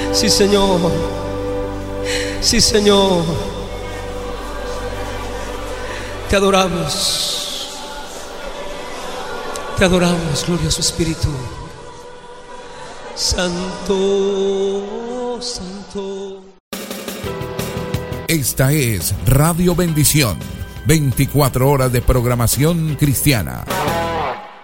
Sí, Señor. Sí, Señor. Te adoramos. Te adoramos, glorioso Espíritu. Santo, Santo. Esta es Radio Bendición, 24 horas de programación cristiana.